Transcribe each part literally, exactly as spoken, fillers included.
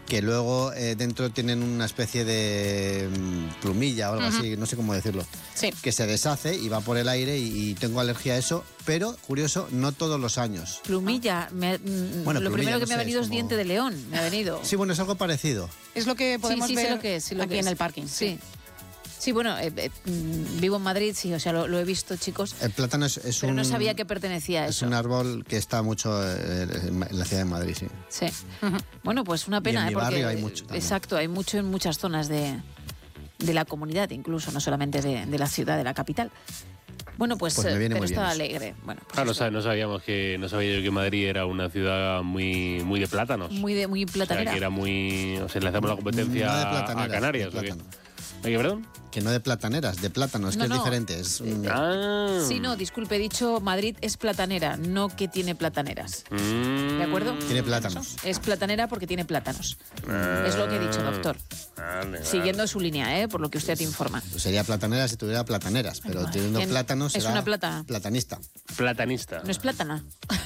que luego eh, dentro tienen una especie de mm, plumilla o algo uh-huh. así, no sé cómo decirlo, sí. que se deshace y va por el aire y, y tengo alergia a eso, pero, curioso, no todos los años. Plumilla. Me, bueno, lo plumilla, primero que no me ha sé, venido es, como... diente de león, me ha venido. Sí, bueno, es algo parecido. Es lo que podemos sí, sí, ver sé lo que es, sí, lo aquí que en es. el parking. Sí. Sí, bueno, eh, eh, vivo en Madrid, sí, o sea, lo, lo he visto, chicos. El plátano es, es pero un... no sabía que pertenecía a es eso. un árbol que está mucho eh, en la ciudad de Madrid, sí. Sí. Uh-huh. Bueno, pues una pena, y en ¿eh? mi Porque, barrio hay mucho también. Exacto, hay mucho en muchas zonas de, de la comunidad, incluso, no solamente de, de la ciudad, de la capital. Bueno, pues, pues me viene pero muy estaba bien alegre. Bueno, pues ah, no, sab- no sabíamos que no sabía yo que Madrid era una ciudad muy muy de plátanos. Muy de muy platanera. O sea, que era muy, o sea, le hacemos la competencia no de a Canarias, de ¿o qué? plátano. ¿Qué, perdón? Que no de plataneras, de plátano, es No, que no. es diferente. Es un... Ah. Sí, no, disculpe, he dicho Madrid es platanera, no que tiene plataneras. Mm. ¿De acuerdo? Tiene plátanos. Es platanera porque tiene plátanos. Ah. Es lo que he dicho, doctor. Vale, Siguiendo vale. su línea, ¿eh? Por lo que usted informa. Sería platanera si tuviera plataneras, pero Ay, teniendo ¿quién? plátanos Es será una plata. platanista. Platanista. No es plátana.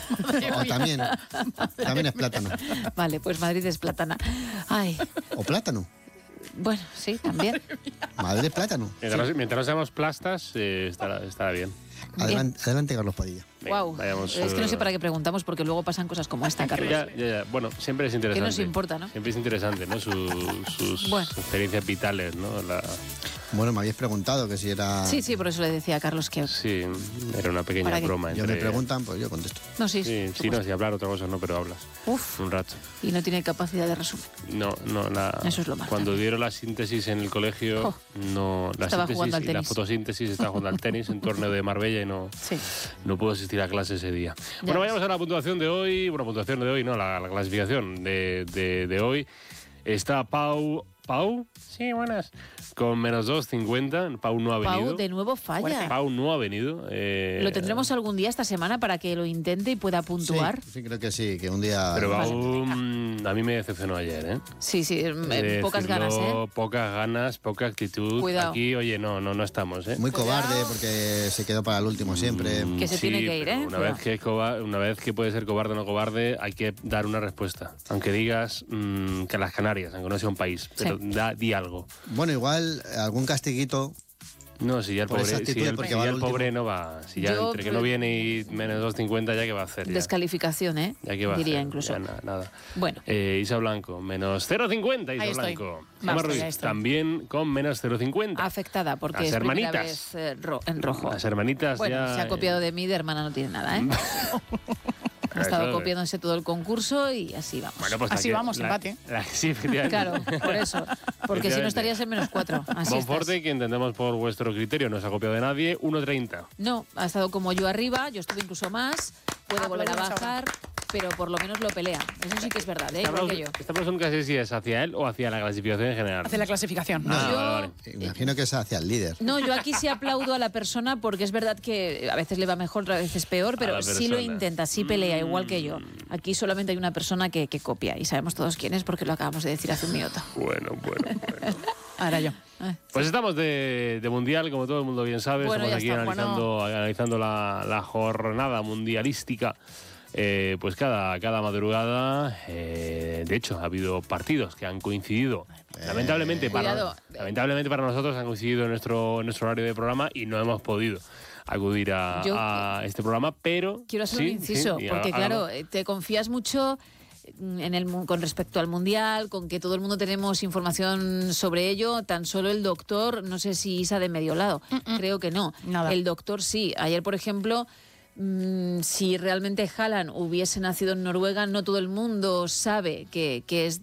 O también, también es plátano. Vale, pues Madrid es plátana. Ay, O plátano. bueno, sí, también. Madrid es plátano. Mientras, no, mientras no seamos plastas, eh, estará, estará bien. Adelante, adelante, Carlos Padilla. Venga, Wow. vayamos, Es que no sé eh, para qué preguntamos porque luego pasan cosas como esta, Carlos. Ya, ya, ya. Bueno, siempre es interesante. ¿Qué nos importa, no? Siempre es interesante, ¿no? Sus, sus Bueno. experiencias vitales, ¿no? La... Bueno, me habíais preguntado que si era... Sí, sí, por eso le decía a Carlos que... Sí, era una pequeña ¿Para qué? broma. Yo entre... me preguntan, pues yo contesto. No, sí, Sí, por sí, supuesto. no, si hablar otra cosa no, pero hablas. Uf, Un rato. y no tiene capacidad de resumen. No, no, la... Eso es lo malo Cuando también. dieron la síntesis en el colegio, Oh. no... La Estaba síntesis jugando al y la tenis. fotosíntesis estaba jugando al tenis en torneo de Marbella y no, Sí. no pudo asistir a clase ese día. Ya Bueno, ves. vayamos a la puntuación de hoy. Bueno, puntuación de hoy, no, la, la clasificación de, de, de hoy. Está Pau... ¿Pau? Sí, buenas. Con menos dos cincuenta. Pau no ha venido. Pau de nuevo falla. Pau no ha venido. eh, ¿Lo tendremos algún día esta semana para que lo intente y pueda puntuar? Sí, sí, creo que sí, que un día... Pero Vale. Pau mm, a mí me decepcionó ayer, ¿eh? Sí, sí, eh, Eh, pocas decirlo, ganas, ¿eh? Pocas ganas, poca actitud. Cuidado. Aquí, oye, no, no, no estamos, ¿eh? Muy Cuidado. cobarde porque se quedó para el último siempre. Mm, Que se sí, tiene que ir, pero ¿eh? Una Cuidado. vez que, es coba- una vez que puede ser cobarde o no cobarde, hay que dar una respuesta. Aunque digas mm, que las Canarias, aunque no sea un país, pero da, di algo. Bueno, igual algún castiguito. No, si ya el Por esa pobre, si actitud, ya el, porque si va ya al el último. pobre no va, si ya Yo, entre que no viene y menos dos cincuenta, ya que va a hacer. Ya, Descalificación, ¿eh? ya que va a Diría hacer, incluso. ya na- nada. Bueno, Eh, Isa Blanco, menos cero cincuenta, Isa Ahí estoy. Blanco. Basta, Gemma Ruiz, ya estoy. también con menos cero cincuenta. afectada porque Las es primera hermanitas. vez eh, ro- en rojo. Las hermanitas Bueno, ya... se ha copiado de mí, de hermana no tiene nada, ¿eh? Ha estado Eso, copiándose todo el concurso y así vamos. Bueno, pues Así la que- vamos, la- empate. la- sí, efectivamente. Claro, por eso. Porque si no Efectivamente. estarías en menos cuatro. Así Monforte, estás. que entendemos por vuestro criterio, no se ha copiado de nadie, uno treinta. No, ha estado como yo arriba, yo estuve incluso más, puede volver a Aplaudimos bajar, pero por lo menos lo pelea. Eso sí que es verdad, ¿eh? Esta Igual que yo. pregunta- esta pregunta nunca sé si es hacia él o hacia la clasificación en general. Hace la clasificación. Ah, Yo- vale, vale. Imagino que es hacia el líder. No, yo aquí sí aplaudo a la persona porque es verdad que a veces le va mejor, a veces peor, A pero la sí lo persona. intenta, sí pelea, igual que yo. Aquí solamente hay una persona que, que copia y sabemos todos quién es porque lo acabamos de decir hace un minuto. Bueno, bueno, bueno. Ahora yo. Eh, Pues estamos de, de Mundial, como todo el mundo bien sabe. Bueno, estamos ya aquí está, analizando, analizando la, la jornada mundialística. Eh, pues cada, cada madrugada, eh, de hecho, ha habido partidos que han coincidido. Lamentablemente, para, Cuidado. lamentablemente para nosotros han coincidido en nuestro, en nuestro horario de programa y no hemos podido acudir a, Yo- a este programa, pero... Quiero hacer sí, un inciso, sí, y porque hágalo. claro, eh, te confías mucho en el, mu- con respecto al Mundial, con que todo el mundo tenemos información sobre ello, tan solo el doctor, no sé si Isa de medio lado, creo que no. Nada. El doctor sí. Ayer, por ejemplo, mm, si realmente Haaland hubiese nacido en Noruega, no todo el mundo sabe que, que es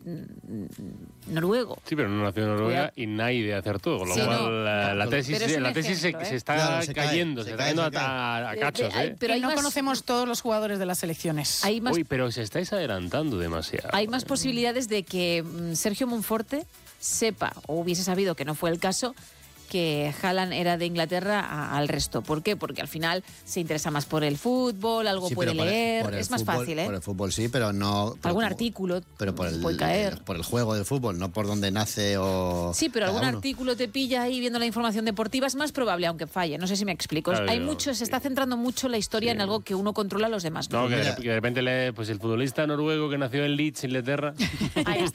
mm, noruego. Sí, pero no nació en Noruega Cuidado. y nadie de hacer todo, con lo Sí, cual no. la, la tesis, Pero es un la tesis se- ejemplo, se, ¿eh? está Claro, se cae, cayendo, se se, cae, está se cayendo a, a Eh, cachos. eh, ¿eh? pero y hay no más- conocemos todos los jugadores de las selecciones. Hay más Uy, pero se estáis adelantando demasiado. Hay más posibilidades de que mm, Sergio Monforte sepa o hubiese sabido, que no fue el caso, que Haaland era de Inglaterra a- al resto. ¿Por qué? Porque al final se interesa más por el fútbol, algo Sí, puede pero por el- leer, por el es más fútbol- fácil, ¿eh? Por el fútbol sí, pero no... pero Algún como- artículo Pero por el, puede caer. por el juego del fútbol, no por donde nace o... Sí, pero cada algún uno. artículo te pilla ahí viendo la información deportiva, es más probable, aunque falle. No sé si me explico. Claro, Hay yo- mucho, se sí. está centrando mucho la historia Sí. en algo que uno controla, los demás no. No, que de, Mira. que de repente lee, pues el futbolista noruego que nació en Leeds, Inglaterra. Ahí está.